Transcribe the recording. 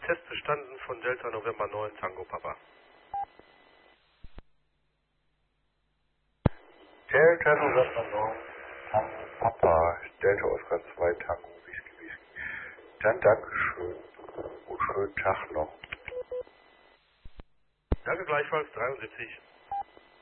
Test bestanden von Delta November 9 Tango Papa. Delta November 9 Tango Papa, Delta Oscar 2 Tango Whisky Whisky. Dann Dankeschön und schönen Tag noch. Danke gleichfalls, 73.